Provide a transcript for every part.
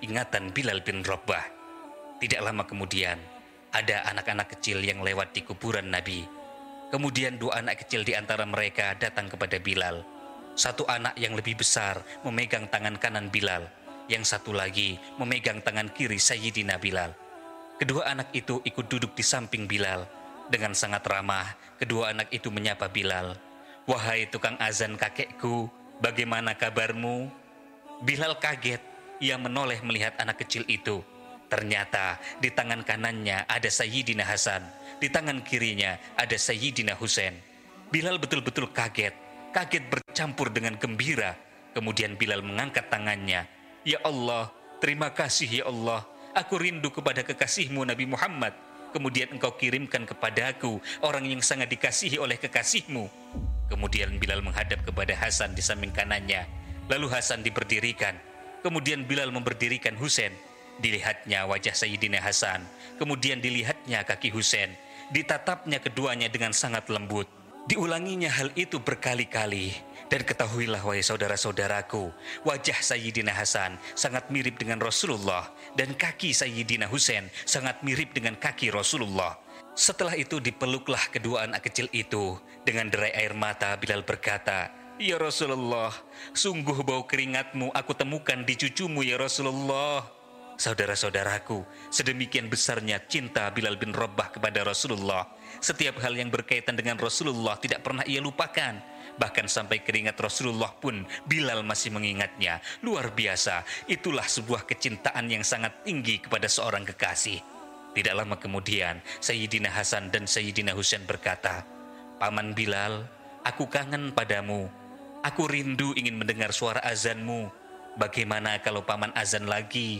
ingatan Bilal bin Rabah. Tidak lama kemudian, ada anak-anak kecil yang lewat di kuburan Nabi. Kemudian 2 anak kecil di antara mereka datang kepada Bilal. Satu anak yang lebih besar memegang tangan kanan Bilal, yang satu lagi memegang tangan kiri Sayyidina Bilal. Kedua anak itu ikut duduk di samping Bilal. Dengan sangat ramah, kedua anak itu menyapa Bilal. "Wahai tukang azan kakekku, bagaimana kabarmu?" Bilal kaget, ia menoleh melihat anak kecil itu. Ternyata di tangan kanannya ada Sayyidina Hasan, di tangan kirinya ada Sayyidina Husain. Bilal betul-betul kaget bercampur dengan gembira. Kemudian Bilal mengangkat tangannya. "Ya Allah, terima kasih ya Allah. Aku rindu kepada kekasihmu Nabi Muhammad. Kemudian engkau kirimkan kepadaku orang yang sangat dikasihi oleh kekasihmu." Kemudian Bilal menghadap kepada Hasan di samping kanannya. Lalu Hasan diberdirikan. Kemudian Bilal memberdirikan Husain. Dilihatnya wajah Sayyidina Hasan, kemudian dilihatnya kaki Husain. Ditatapnya keduanya dengan sangat lembut. Diulanginya hal itu berkali-kali. Dan ketahuilah wahai saudara-saudaraku, wajah Sayyidina Hasan sangat mirip dengan Rasulullah, dan kaki Sayyidina Husain sangat mirip dengan kaki Rasulullah. Setelah itu dipeluklah kedua anak kecil itu. Dengan derai air mata Bilal berkata, "Ya Rasulullah, sungguh bau keringatmu aku temukan di cucumu ya Rasulullah." Saudara-saudaraku, sedemikian besarnya cinta Bilal bin Rabah kepada Rasulullah. Setiap hal yang berkaitan dengan Rasulullah tidak pernah ia lupakan. Bahkan sampai keringat Rasulullah pun Bilal masih mengingatnya. Luar biasa, itulah sebuah kecintaan yang sangat tinggi kepada seorang kekasih. Tidak lama kemudian, Sayyidina Hasan dan Sayyidina Husain berkata, "Paman Bilal, aku kangen padamu. Aku rindu ingin mendengar suara azanmu. Bagaimana kalau paman azan lagi?"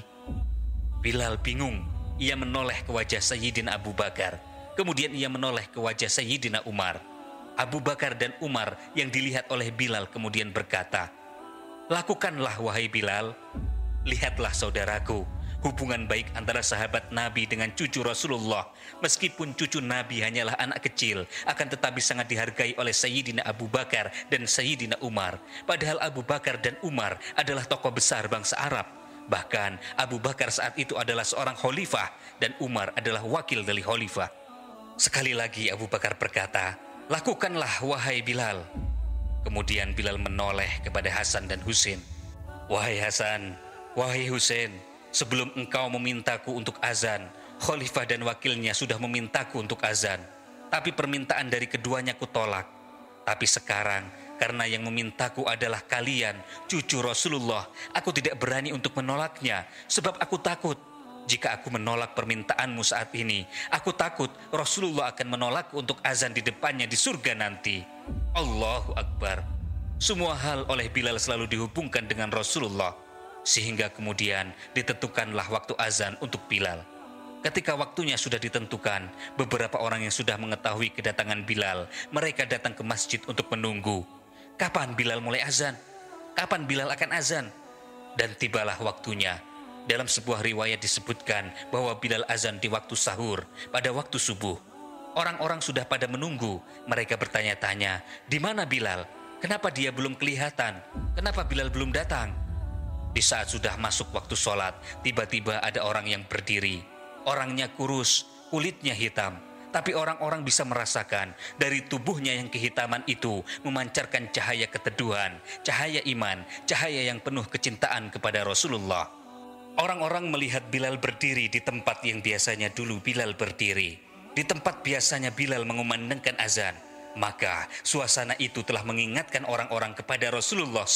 Bilal bingung. Ia menoleh ke wajah Sayyidina Abu Bakar. Kemudian ia menoleh ke wajah Sayyidina Umar. Abu Bakar dan Umar yang dilihat oleh Bilal kemudian berkata, "Lakukanlah wahai Bilal. Lihatlah saudaraku, hubungan baik antara sahabat Nabi dengan cucu Rasulullah. Meskipun cucu Nabi hanyalah anak kecil, akan tetapi sangat dihargai oleh Sayyidina Abu Bakar dan Sayyidina Umar. Padahal Abu Bakar dan Umar adalah tokoh besar bangsa Arab. Bahkan Abu Bakar saat itu adalah seorang khalifah dan Umar adalah wakil dari khalifah." Sekali lagi Abu Bakar berkata, "Lakukanlah wahai Bilal." Kemudian Bilal menoleh kepada Hasan dan Husain. "Wahai Hasan, wahai Husain, sebelum engkau memintaku untuk azan, khalifah dan wakilnya sudah memintaku untuk azan. Tapi permintaan dari keduanya kutolak. Tapi sekarang, karena yang memintaku adalah kalian, cucu Rasulullah, aku tidak berani untuk menolaknya, sebab aku takut. Jika aku menolak permintaanmu saat ini, aku takut Rasulullah akan menolakku untuk azan di depannya di surga nanti." Allahu Akbar. Semua hal oleh Bilal selalu dihubungkan dengan Rasulullah, sehingga kemudian ditentukanlah waktu azan untuk Bilal. Ketika waktunya sudah ditentukan, beberapa orang yang sudah mengetahui kedatangan Bilal, mereka datang ke masjid untuk menunggu. Kapan Bilal mulai azan? Kapan Bilal akan azan? Dan tibalah waktunya. Dalam sebuah riwayat disebutkan bahwa Bilal azan di waktu sahur, pada waktu subuh. Orang-orang sudah pada menunggu. Mereka bertanya-tanya, "Di mana Bilal? Kenapa dia belum kelihatan? Kenapa Bilal belum datang?" Di saat sudah masuk waktu sholat, tiba-tiba ada orang yang berdiri. Orangnya kurus, kulitnya hitam. Tapi orang-orang bisa merasakan dari tubuhnya yang kehitaman itu memancarkan cahaya keteduhan, cahaya iman, cahaya yang penuh kecintaan kepada Rasulullah. Orang-orang melihat Bilal berdiri di tempat yang biasanya dulu Bilal berdiri. Di tempat biasanya Bilal mengumandangkan azan. Maka suasana itu telah mengingatkan orang-orang kepada Rasulullah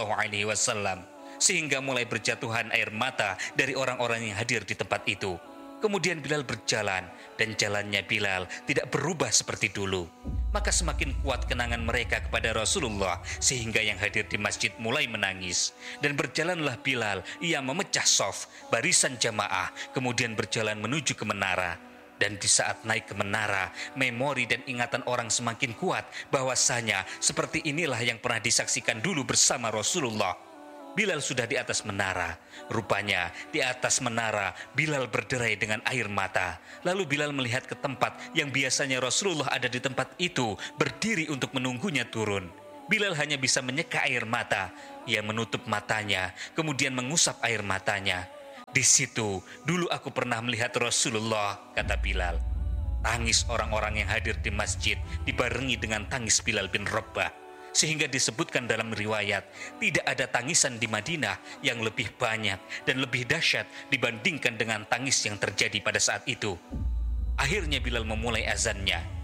SAW. Sehingga mulai berjatuhan air mata dari orang-orang yang hadir di tempat itu. Kemudian Bilal berjalan, dan jalannya Bilal tidak berubah seperti dulu. Maka semakin kuat kenangan mereka kepada Rasulullah, sehingga yang hadir di masjid mulai menangis. Dan berjalanlah Bilal, ia memecah shaf, barisan jamaah, kemudian berjalan menuju ke menara. Dan di saat naik ke menara, memori dan ingatan orang semakin kuat bahwasanya seperti inilah yang pernah disaksikan dulu bersama Rasulullah. Bilal sudah di atas menara. Rupanya di atas menara Bilal berderai dengan air mata. Lalu Bilal melihat ke tempat yang biasanya Rasulullah ada di tempat itu, berdiri untuk menunggunya turun. Bilal hanya bisa menyeka air mata. Ia menutup matanya, kemudian mengusap air matanya. Di situ dulu aku pernah melihat Rasulullah, kata Bilal. Tangis orang-orang yang hadir di masjid dibarengi dengan tangis Bilal bin Rabah, sehingga disebutkan dalam riwayat, tidak ada tangisan di Madinah yang lebih banyak dan lebih dahsyat dibandingkan dengan tangis yang terjadi pada saat itu. Akhirnya Bilal memulai azannya.